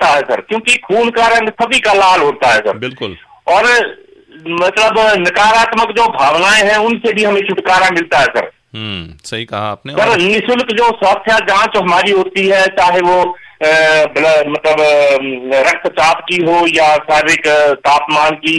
सकता है सर, क्योंकि खून का रंग सभी का लाल होता है सर। बिल्कुल। और मतलब नकारात्मक जो भावनाएं हैं उनसे भी हमें छुटकारा मिलता है सर। सही कहा आपने। सर निःशुल्क जो स्वास्थ्य जांच हमारी होती है, चाहे वो मतलब रक्तचाप की हो या शारीरिक तापमान की,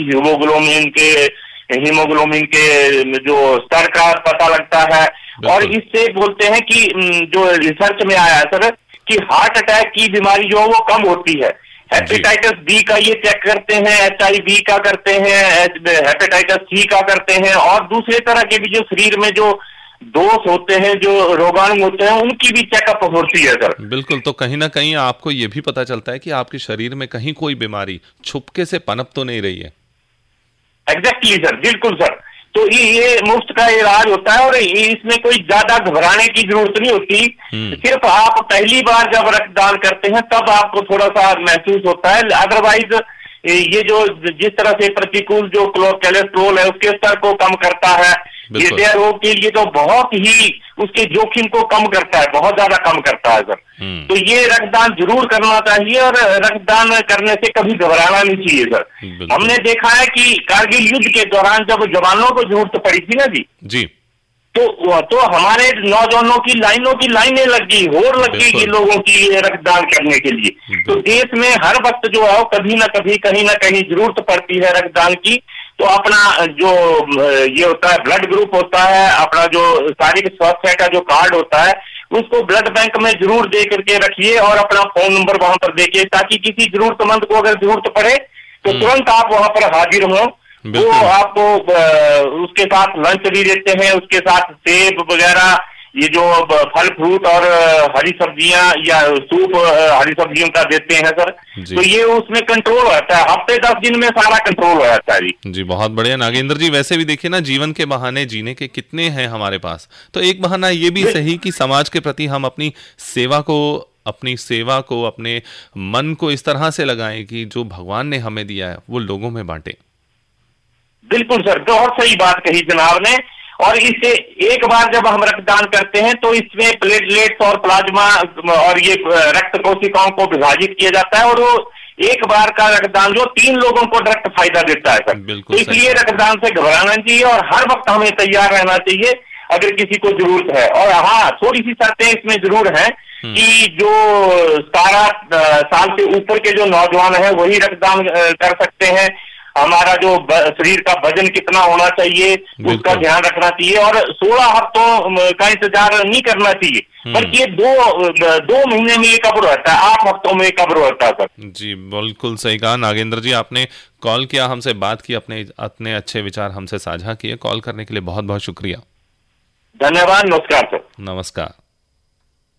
हीमोग्लोबिन के जो स्तर का पता लगता है। और इससे बोलते हैं कि जो रिसर्च में आया है सर कि हार्ट अटैक की बीमारी जो है वो कम होती है। हेपेटाइटिस बी का ये चेक करते हैं, HIV का करते हैं, हेपेटाइटिस सी का करते हैं, और दूसरे तरह के भी जो शरीर में जो दोष होते हैं, जो रोगाणु होते हैं, उनकी भी चेकअप होती है सर। बिल्कुल। तो कहीं ना कहीं आपको ये भी पता चलता है कि आपके शरीर में कहीं कोई बीमारी छुपके से पनप तो नहीं रही है। एग्जैक्टली सर, बिल्कुल सर। तो ये मुफ्त का इलाज होता है और इसमें कोई ज्यादा घबराने की जरूरत नहीं होती। सिर्फ आप पहली बार जब रक्तदान करते हैं तब आपको थोड़ा सा महसूस होता है, अदरवाइज ये जो जिस तरह से प्रतिकूल जो कोलेस्ट्रोल है उसके स्तर को कम करता है, हृदय रोग के लिए तो बहुत ही उसके जोखिम को कम करता है, बहुत ज्यादा कम करता है सर। तो ये रक्तदान जरूर करना चाहिए और रक्तदान करने से कभी घबराना नहीं चाहिए सर। हमने देखा है कि कारगिल युद्ध के दौरान जब जवानों को जरूरत पड़ी थी ना जी, तो हमारे नौजवानों की लाइनें लग गई, होड़ लग गई कि लोगों की रक्तदान करने के लिए। तो देश में हर वक्त जो है कभी ना कभी कहीं ना कहीं जरूरत पड़ती है रक्तदान की। तो अपना जो ये होता है ब्लड ग्रुप होता है, अपना जो शारीरिक स्वास्थ्य का जो कार्ड होता है उसको ब्लड बैंक में जरूर दे करके रखिए और अपना फोन नंबर वहां पर देखिए, ताकि किसी जरूरतमंद को अगर जरूरत पड़े तो तुरंत आप वहां पर हाजिर हों। वो आपको उसके साथ लंच भी देते हैं, उसके साथ सेब वगैरह, ये जो फल फ्रूट और हरी सब्जियां या सूप हरी सब्जियों का देते हैं सर। तो ये उसमें कंट्रोल रहता है, हफ्ते 10 दिन में सारा कंट्रोल हो जाता है जी। बहुत बढ़िया नागेंद्र जी। वैसे भी देखिए ना, जीवन के बहाने जीने के कितने हैं हमारे पास, तो एक बहाना ये भी सही कि समाज के प्रति हम अपनी सेवा को अपने मन को इस तरह से लगाएं कि जो भगवान ने हमें दिया है वो लोगों में बांटे। बिल्कुल सर, बहुत सही बात कही जनाब ने। और इससे एक बार जब हम रक्तदान करते हैं तो इसमें प्लेटलेट्स और प्लाज्मा और ये रक्त कोशिकाओं को विभाजित किया जाता है और वो एक बार का रक्तदान जो 3 लोगों को डायरेक्ट फायदा देता है सर। तो इसलिए रक्तदान से घबराना चाहिए और हर वक्त हमें तैयार रहना चाहिए अगर किसी को जरूरत है। और हाँ, थोड़ी सी शर्तें इसमें जरूर हैं कि जो 17 साल से ऊपर के जो नौजवान हैं वही रक्तदान कर सकते हैं। हमारा जो शरीर का वजन कितना होना चाहिए उसका ध्यान रखना चाहिए और 16 हफ्तों का इंतजार नहीं करना चाहिए, बल्कि ये 2 महीने में ये कब्र रहता है, 8 हफ्तों में कब्र रहता है सर। जी बिल्कुल सही कहा नागेंद्र जी। आपने कॉल किया, हमसे बात की, अपने अच्छे विचार हमसे साझा किए। कॉल करने के लिए बहुत बहुत शुक्रिया। धन्यवाद। नमस्कार सर। नमस्कार।